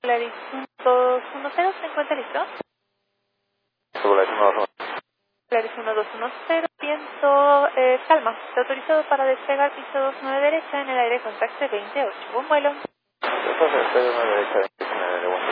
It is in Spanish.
Polaris 1210, ¿se encuentra listo? Polaris 1210. Polaris 1210, viento calma, está autorizado para despegar piso 29 derecha en el aire con taxi 28. Buen vuelo. Entonces, estoy en una derecha.